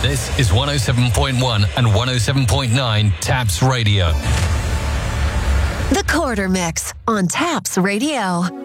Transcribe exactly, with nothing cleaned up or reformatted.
This is one oh seven point one and one oh seven point nine Taps Radio. The Quarter Mix on Taps Radio.